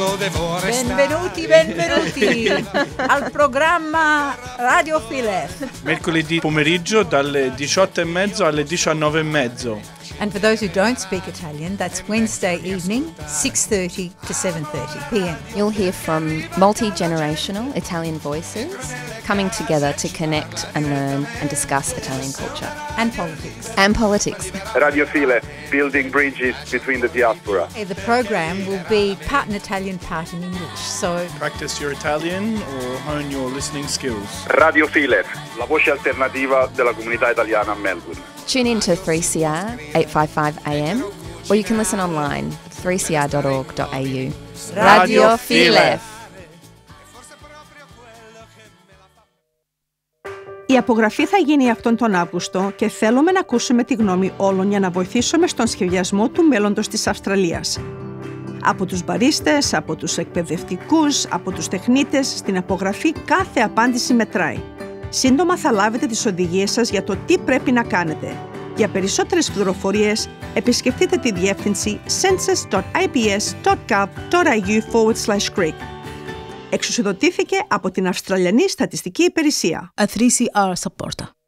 Benvenuti al programma Radio Philef. Mercoledì pomeriggio dalle 18:30 alle 19:30. And for those who don't speak Italian, that's Wednesday evening, 6:30 to 7:30 p.m. You'll hear from multi-generational Italian voices coming together to connect and learn and discuss Italian culture. And politics. And politics. Radio Philef, building bridges between the diaspora. The program will be part in Italian, part in English, so Practice your Italian or hone your listening skills. Radio Philef, la voce alternativa della comunità italiana a Melbourne. Tune in to 3CR 855 AM or you can listen online 3cr.org.au. Radio Philef. Η απογραφή θα γίνει αυτόν τον Αύγουστο και θέλουμε να ακούσουμε τη γνώμη όλων για να βοηθήσουμε στον σχεδιασμό του μέλλοντος της Αυστραλίας. Από τους μπαρίστες, από τους εκπαιδευτικούς, από τους τεχνίτες, στην απογραφή κάθε απάντηση μετράει. Σύντομα θα λάβετε τις οδηγίες σας για το τι πρέπει να κάνετε. Για περισσότερες πληροφορίες, επισκεφτείτε τη διεύθυνση census.ips.gov.au/Greek. Εξουσιοδοτήθηκε από την Αυστραλιανή Στατιστική Υπηρεσία. a 3CR supporter.